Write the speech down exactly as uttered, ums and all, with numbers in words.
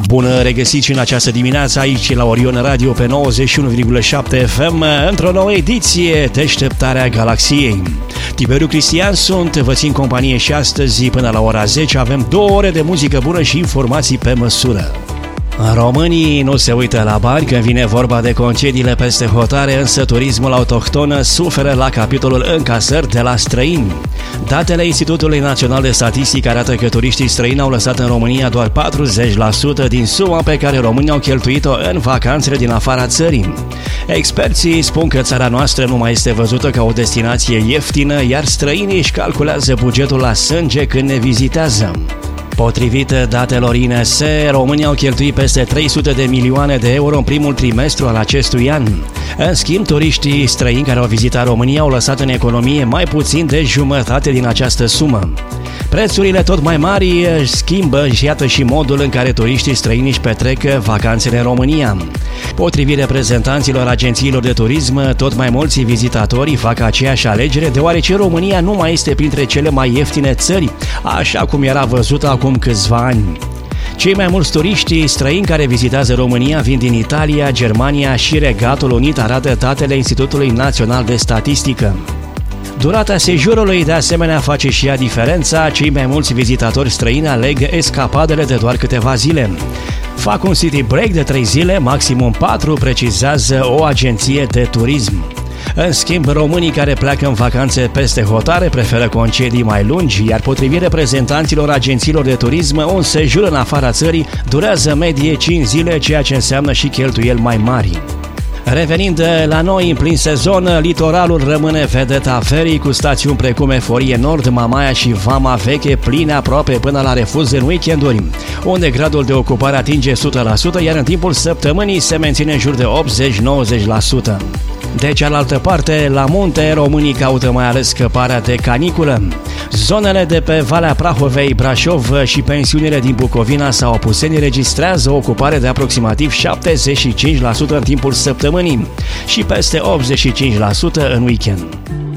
Bună regăsit și în această dimineață aici la Orion Radio pe nouăzeci și unu virgulă șapte F M într-o nouă ediție Deșteptarea Galaxiei. Tiberiu Cristian sunt, vă țin companie și astăzi până la ora zece avem două ore de muzică bună și informații pe măsură. Românii nu se uită la bani când vine vorba de concediile peste hotare, însă turismul autohton suferă la capitolul încasări de la străini. Datele Institutului Național de Statistică arată că turiștii străini au lăsat în România doar patruzeci la sută din suma pe care românii au cheltuit-o în vacanțele din afara țării. Experții spun că țara noastră nu mai este văzută ca o destinație ieftină, iar străinii își calculează bugetul la sânge când ne vizitează. Potrivit datelor I N S, România au cheltuit peste trei sute de milioane de euro în primul trimestru al acestui an. În schimb, turiștii străini care au vizitat România au lăsat în economie mai puțin de jumătate din această sumă. Prețurile tot mai mari schimbă și iată și modul în care turiștii străini își petrec vacanțele în România. Potrivit reprezentanților agențiilor de turism, tot mai mulți vizitatori fac aceeași alegere, deoarece România nu mai este printre cele mai ieftine țări, așa cum era văzută acum câțiva ani. Cei mai mulți turiști străini care vizitează România vin din Italia, Germania și Regatul Unit, arată datele Institutului Național de Statistică. Durata sejurului de asemenea face și ea diferența, cei mai mulți vizitatori străini aleg escapadele de doar câteva zile. Fac un city break de trei zile, maximum patru, precizează o agenție de turism. În schimb, românii care pleacă în vacanțe peste hotare preferă concedii mai lungi, iar potrivit reprezentanților agențiilor de turism, un sejur în afara țării durează medie cinci zile, ceea ce înseamnă și cheltuieli mai mari. Revenind la noi în plin sezon, litoralul rămâne vedeta ferii cu stațiuni precum Eforie Nord, Mamaia și Vama Veche pline aproape până la refuz în weekenduri, unde gradul de ocupare atinge o sută la sută, iar în timpul săptămânii se menține în jur de optzeci-nouăzeci la sută. De cealaltă parte, la munte, românii caută mai ales scăparea de caniculă. Zonele de pe Valea Prahovei, Brașov și pensiunile din Bucovina sau Apuseni registrează o ocupare de aproximativ șaptezeci și cinci la sută în timpul săptămânii și peste optzeci și cinci la sută în weekend.